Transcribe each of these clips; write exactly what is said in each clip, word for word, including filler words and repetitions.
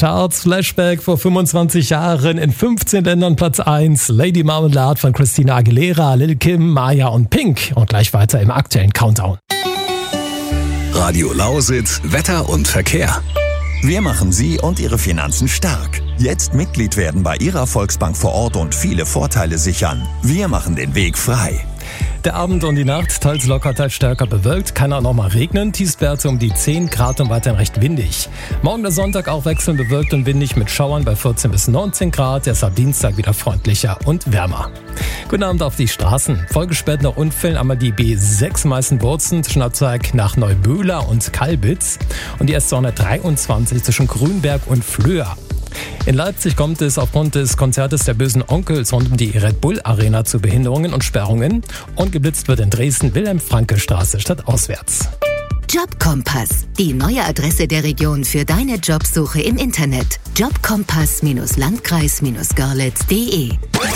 Charts. Flashback vor fünfundzwanzig Jahren in fünfzehn Ländern Platz eins. Lady Marmalade von Christina Aguilera, Lil Kim, Maya und Pink. Und gleich weiter im aktuellen Countdown. Radio Lausitz, Wetter und Verkehr. Wir machen Sie und Ihre Finanzen stark. Jetzt Mitglied werden bei Ihrer Volksbank vor Ort und viele Vorteile sichern. Wir machen den Weg frei. Der Abend und die Nacht, teils locker, teils stärker bewölkt, kann auch noch mal regnen. Tiefstwerte um die zehn Grad und weiterhin recht windig. Morgen der Sonntag auch wechselnd bewölkt und windig mit Schauern bei vierzehn bis neunzehn Grad. Erst ab Dienstag wieder freundlicher und wärmer. Guten Abend auf die Straßen. Vollgesperrt nach Unfällen einmal die B sechs Meißen-Bozen zwischen Abzweig nach Neuböhla und Kalbitz und die S zweihundertdreiundzwanzig zwischen Grünberg und Flöa. In Leipzig kommt es aufgrund des Konzertes der bösen Onkels rund um die Red Bull Arena zu Behinderungen und Sperrungen und geblitzt wird in Dresden Wilhelm-Franke-Straße stadtauswärts. Jobkompass, die neue Adresse der Region für deine Jobsuche im Internet. jobkompass Bindestrich landkreis Bindestrich görlitz Punkt de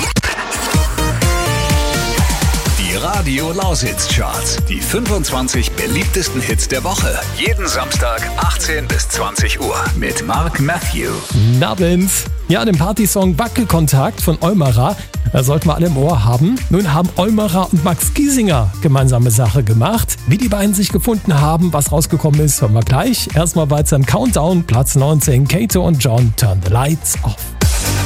Die Radio Lausitz Charts. Die fünfundzwanzig beliebtesten Hits der Woche. Jeden Samstag achtzehn bis zwanzig Uhr mit Mark Matthew. Nabends. Ja, den Partysong Wackelkontakt von Eumerer, da sollten wir alle im Ohr haben. Nun haben Eumerer und Max Giesinger gemeinsame Sache gemacht. Wie die beiden sich gefunden haben, was rausgekommen ist, hören wir gleich. Erstmal weiter im Countdown, Platz neunzehn, Kato und John, Turn the Lights Off.